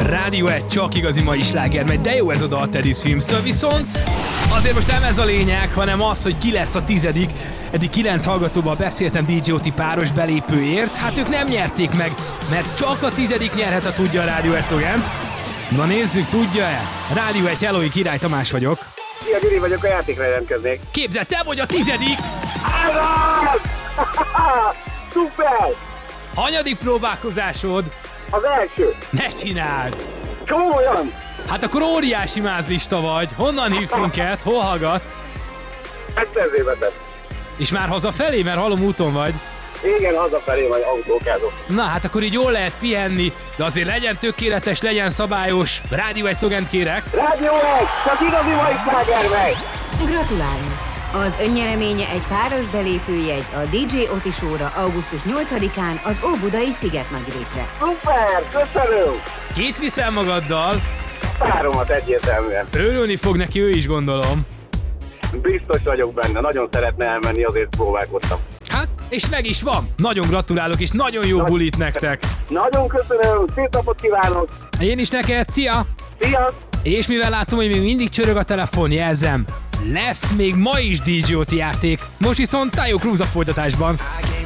Rádió 1 csak igazi mai sláger megy, de jó ez a dal Teddy Swims-től, viszont azért most nem ez a lényeg, hanem az, hogy ki lesz a 10. Eddig 9 hallgatóval beszéltem DJ Oti páros belépőért, hát ők nem nyerték meg, mert csak a 10. nyerhet, ha tudja a Rádió 1 szlogent. Na nézzük, tudja-e? Rádió 1, hello, Király Tamás vagyok. Szia, Gyuri vagyok, a játékra jelentkeznék. Képzeld, te vagy a 10. Állam! Szuper! Hanyadik próbálkozásod? Az első. Ne csináld! Komolyan! Hát akkor óriási mázlista vagy. Honnan hívsz minket? Hol hallgatsz? Egyszerzébe tett. És már hazafelé, mert hallom úton vagy. Igen, hazafelé vagy autókázok. Na hát akkor így jól lehet pihenni, de azért legyen tökéletes, legyen szabályos. Rádió 1 szlogent kérek. Rádió 1, csak igazi mai sláger megy! Gratulálunk! Az önnyereménye egy páros belépőjegy a DJ Oti Show-ra augusztus 8-án az Óbudai Szigetnagyrétre. Szuper, köszönöm! Kit viszel magaddal? Páromat egyértelműen. Örülni fog neki, ő is gondolom. Biztos vagyok benne, nagyon szeretne elmenni, azért próbálkoztam. Hát, és meg is van. Nagyon gratulálok, és nagyon jó bulit nektek. Nagyon köszönöm, szép napot kívánok! Én is neked, szia! Szia! És mivel látom, hogy még mindig csörög a telefon, jelzem, lesz még ma is DJ Oti játék. Most viszont Tayo Cruz a folytatásban.